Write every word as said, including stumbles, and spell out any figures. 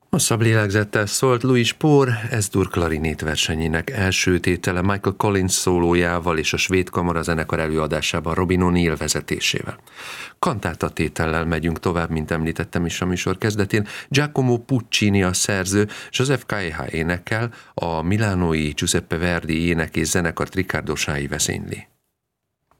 Hosszabb lélegzettel szólt Louis Spohr S-dur klarinét versenyének első tétele Michael Collins szólójával és a Svéd Kamarazenekar előadásában Robin O'Neill vezetésével. Kantáta tétellel megyünk tovább, mint említettem is a műsor kezdetén. Giacomo Puccini a szerző, Joseph Caillat énekel, a milánói Giuseppe Verdi ének és zenekart Riccardo Sái vezényli.